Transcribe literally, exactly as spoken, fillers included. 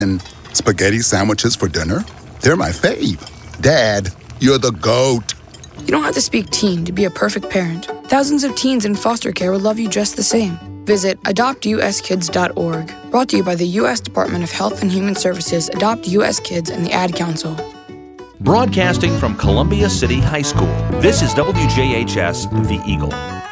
And spaghetti sandwiches for dinner? They're my fave. Dad, you're the GOAT. You don't have to speak teen to be a perfect parent. Thousands of teens in foster care will love you just the same. Visit adopt u s kids dot org. Brought to you by the U S Department of Health and Human Services, Adopt U S Kids, and the Ad Council. Broadcasting from Columbia City High School, this is W J H S The Eagle.